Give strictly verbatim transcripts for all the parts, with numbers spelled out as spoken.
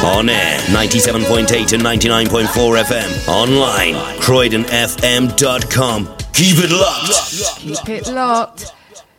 On air, ninety-seven point eight and ninety-nine point four F M. Online, croydon f m dot com. Keep it locked. Keep it locked.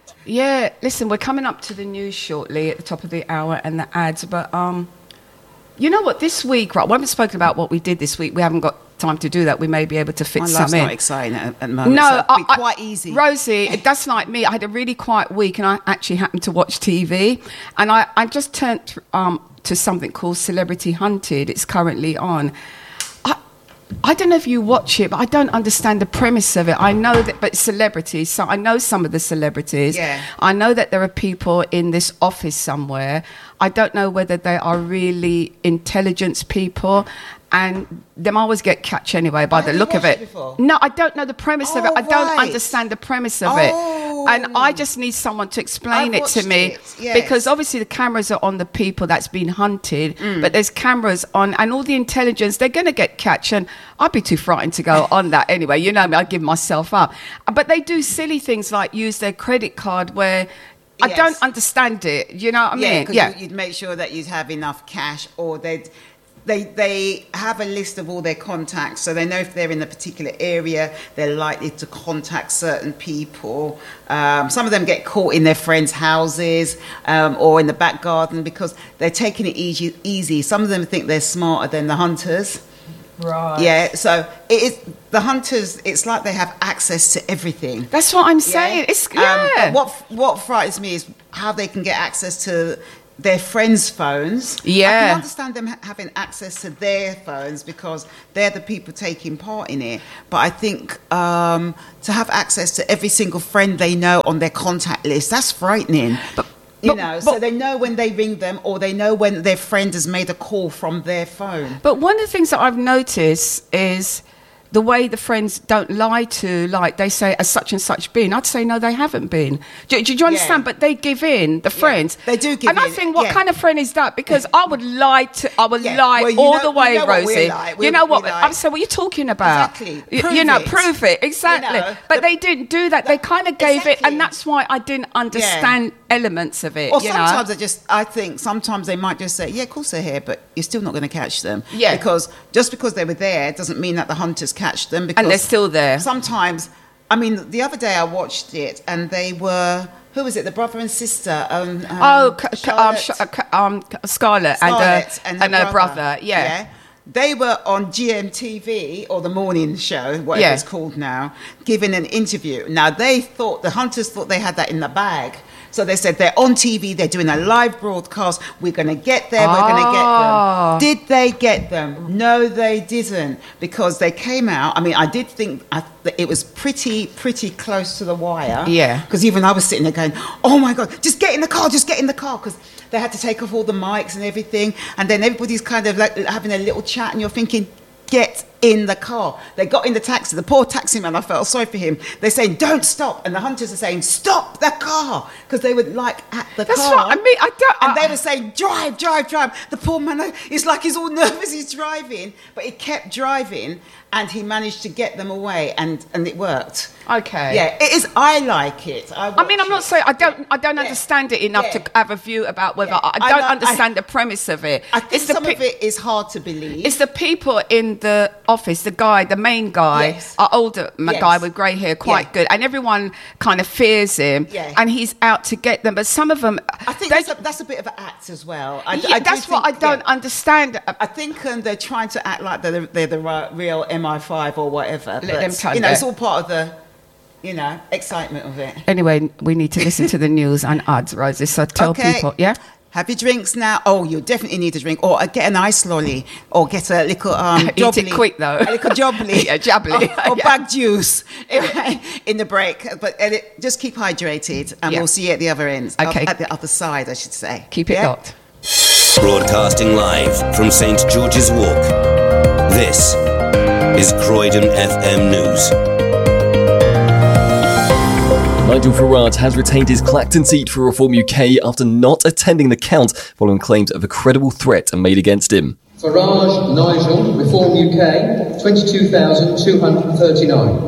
Yeah, listen, we're coming up to the news shortly at the top of the hour and the ads, but um, you know what, this week, right, we haven't spoken about what we did this week. We haven't got time to do that. We may be able to fit My some in. not exciting at, at the moment. No, so it'll be I, quite easy. Rosie, that's like me. I had a really quiet week, and I actually happened to watch T V, and I, I just turned um, to something called Celebrity Hunted. It's currently on. I, I don't know if you watch it, but I don't understand the premise of it. I know that, but celebrities. So I know some of the celebrities. Yeah. I know that there are people in this office somewhere. I don't know whether they are really intelligence people. And them always get catch anyway by Have the you look of watched it. it before? No, I don't know the premise Oh, of it. I don't right. understand the premise of Oh. it. And I just need someone to explain I've it to watched me. it, yes. Because obviously the cameras are on the people that's been hunted, Mm. but there's cameras on, and all the intelligence, they're going to get catch. And I'd be too frightened to go on that anyway. You know me, I'd give myself up. But they do silly things like use their credit card where I Yes. don't understand it. You know what I Yeah, mean? because Yeah. you'd make sure that you'd have enough cash, or they'd They, they have a list of all their contacts, so they know if they're in a particular area, they're likely to contact certain people. Um, some of them get caught in their friends' houses um, or in the back garden because they're taking it easy, easy. Some of them think they're smarter than the hunters. Right. Yeah, so it is, the hunters, it's like they have access to everything. That's what I'm Yeah? saying. It's, Um, yeah. but what, what frightens me is how they can get access to their friends' phones. I Yeah. can understand them ha- having access to their phones because they're the people taking part in it. But I think um, to have access to every single friend they know on their contact list, that's frightening. But- you but- know, but- so they know when they ring them, or they know when their friend has made a call from their phone. But one of the things that I've noticed is the way the friends don't lie to, like they say, as such and such been. I'd say, no, they haven't been. Do, do you understand? Yeah. But they give in, the friends. they do give and I in, think, what yeah. kind of friend is that? Because I would lie to, I would Yeah. lie Well, you all know- the way, you know what we're Rosie. like. You We're- know what? we like- I'm saying, what are you talking about? Exactly. You, Prove you know, it. prove it. Exactly. know, but the- they didn't do that. They kind of gave it, Exactly. and that's why I didn't understand elements of it. Or you sometimes know? they just, I think sometimes they might just say, yeah, of course they're here, but you're still not going to catch them. Yeah. Because just because they were there doesn't mean that the hunters catch them. Because And they're still there. Sometimes, I mean, the other day I watched it and they were, who was it, the brother and sister? Um, um, Oh, c- c- um, Charlotte- sh- uh, c- um, Scarlett, and, uh, Scarlett and, her and her brother, yeah. They were on G M T V, or the morning show, whatever Yeah. it's called now, giving an interview. Now, they thought, the hunters thought they had that in the bag. So they said they're on T V, they're doing a live broadcast, we're going to get them, we're going to get Ah. them. Did they get them? No, they didn't, because they came out. I mean, I did think I, that it was pretty, pretty close to the wire. Yeah. Because even I was sitting there going, oh my God, just get in the car, just get in the car, because they had to take off all the mics and everything, and then everybody's kind of like having a little chat, and you're thinking, get in the car. They got in the taxi. The poor taxi man, I felt sorry for him. They're saying, don't stop. And the hunters are saying, stop the car. Because they were like at the That's car. what I mean. I don't. And I, they were saying, drive, drive, drive. The poor man, it's like he's all nervous, he's driving. But he kept driving, and he managed to get them away, and, and it worked. Okay. Yeah, it is. I like it. I, I mean, I'm not watch it. saying I don't. I don't Yeah. understand it enough Yeah. to have a view about whether Yeah. I, I I don't know- understand I- the premise of it. I think It's the some pe- of it is hard to believe. It's the people in the office, the guy, the main guy, Yes. our older m Yes. guy with grey hair, quite Yeah. good, and everyone kind of fears him, Yeah. and he's out to get them. But some of them, I think they- that's a, that's a bit of an act as well. I, yeah, I do that's what I think- don't yeah. understand. I think um, they're trying to act like they're, they're the ri- real M I five or whatever. Let but, them turn you know, their- it's all part of the, you know, excitement of it. Anyway, we need to listen to the news and ads, Rosie. So tell Okay. people, yeah. Have your drinks now. Oh, you definitely need a drink, or uh, get an ice lolly, or get a little um, Eat it jobbly. quick, though. A little jobbly, Yeah, jabbly. or, or Yeah. bag juice in the break. But uh, just keep hydrated, and Yeah. we'll see you at the other end. Okay. At the other side, I should say. Keep it Yeah? locked. Broadcasting live from Saint George's Walk. This is Croydon F M News. Nigel Farage has retained his Clacton seat for Reform U K after not attending the count following claims of a credible threat made against him. Farage Nigel, Reform U K, twenty-two thousand two hundred thirty-nine.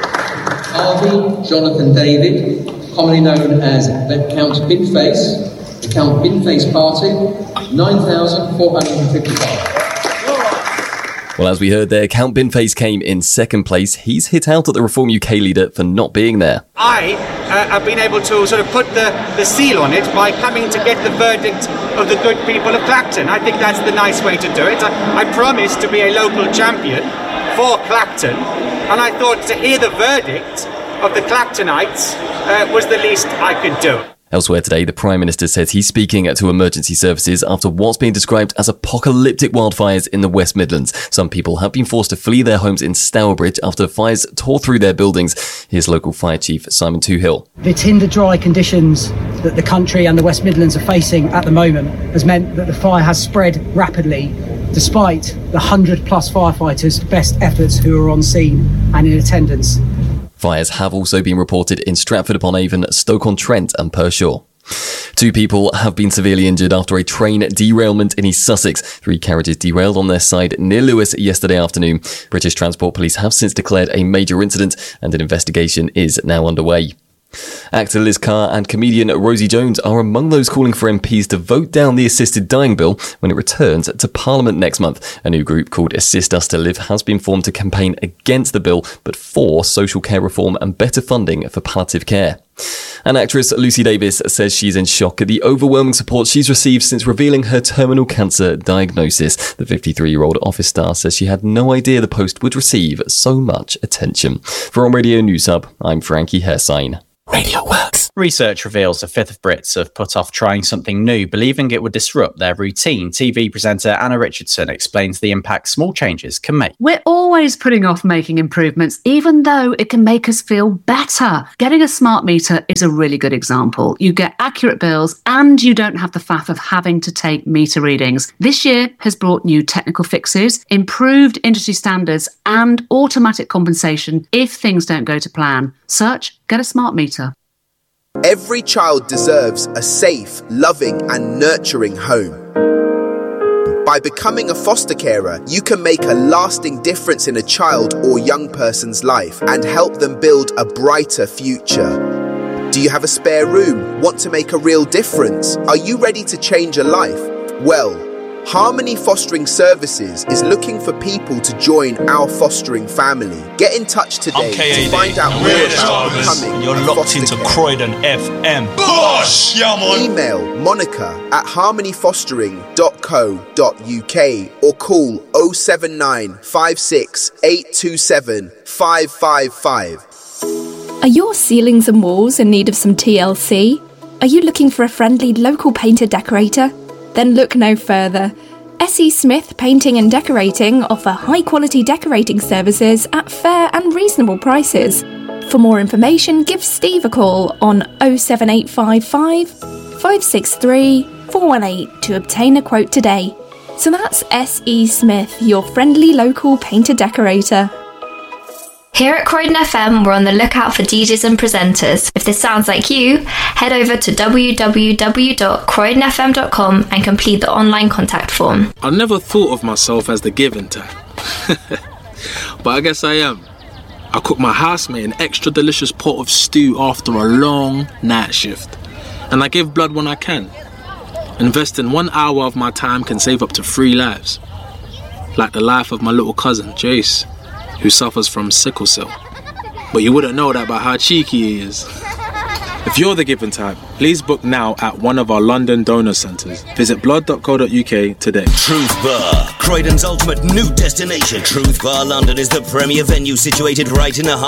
Harvey Jonathan David, commonly known as Count Bigface, The Count Binface Party, nine thousand four hundred fifty-five. Well, as we heard there, Count Binface came in second place. He's hit out at the Reform U K leader for not being there. I uh, have been able to sort of put the, the seal on it by coming to get the verdict of the good people of Clacton. I think that's the nice way to do it. I, I promised to be a local champion for Clacton, and I thought to hear the verdict of the Clactonites uh, was the least I could do. Elsewhere today, the Prime Minister says he's speaking to emergency services after what's being described as apocalyptic wildfires in the West Midlands. Some people have been forced to flee their homes in Stourbridge after fires tore through their buildings. Here's local fire chief Simon Toohill. The tinder dry conditions that the country and the West Midlands are facing at the moment has meant that the fire has spread rapidly, despite the one hundred plus firefighters' best efforts who are on scene and in attendance. Fires have also been reported in Stratford-upon-Avon, Stoke-on-Trent and Pershore. Two people have been severely injured after a train derailment in East Sussex. Three carriages derailed on their side near Lewes yesterday afternoon. British Transport Police have since declared a major incident and an investigation is now underway. Actor Liz Carr and comedian Rosie Jones are among those calling for M Ps to vote down the assisted dying bill when it returns to Parliament next month. A new group called Assist Us to Live has been formed to campaign against the bill, but for social care reform and better funding for palliative care. And actress Lucy Davis says she's in shock at the overwhelming support she's received since revealing her terminal cancer diagnosis. The fifty-three-year-old Office star says she had no idea the post would receive so much attention. For On Radio News Hub, I'm Frankie Hersign. Radio Works. Research reveals a fifth of Brits have put off trying something new, believing it would disrupt their routine. T V presenter Anna Richardson explains the impact small changes can make. We're always putting off making improvements, even though it can make us feel better. Getting a smart meter is a really good example. You get accurate bills and you don't have the faff of having to take meter readings. This year has brought new technical fixes, improved industry standards and automatic compensation if things don't go to plan. Search Get a Smart Meter. Every child deserves a safe, loving and nurturing home. By becoming a foster carer, you can make a lasting difference in a child or young person's life and help them build a brighter future. Do you have a spare room? Want to make a real difference? Are you ready to change a life? Well, Harmony Fostering Services is looking for people to join our fostering family. Get in touch today to find out more about becoming You're a locked foster into carer. Croydon F M. Bosh! Yeah, man. Email Monica at harmony fostering dot co dot uk or call oh seven nine five six eight two seven five five five. Are your ceilings and walls in need of some T L C? Are you looking for a friendly local painter decorator? Then look no further. S E Smith Painting and Decorating offer high-quality decorating services at fair and reasonable prices. For more information, give Steve a call on oh seven eight five five, five six three, four one eight to obtain a quote today. So that's S E Smith, your friendly local painter decorator. Here at Croydon F M, we're on the lookout for D Js and presenters. If this sounds like you, head over to w w w dot croydon f m dot com and complete the online contact form. I never thought of myself as the giving type, but I guess I am. I cook my housemate an extra delicious pot of stew after a long night shift, and I give blood when I can. Investing one hour of my time can save up to three lives, like the life of my little cousin, Jace, who suffers from sickle cell. But you wouldn't know that by how cheeky he is. If you're the giving type, please book now at one of our London donor centres. Visit blood dot co dot uk today. Truth Bar, Croydon's ultimate new destination. Truth Bar London is the premier venue situated right in the heart